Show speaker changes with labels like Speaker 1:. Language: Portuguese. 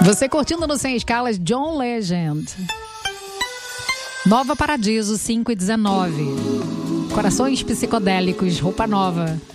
Speaker 1: Você curtindo no Sem Escalas, John Legend. Nova Paradiso, 5:19. Corações psicodélicos, roupa nova.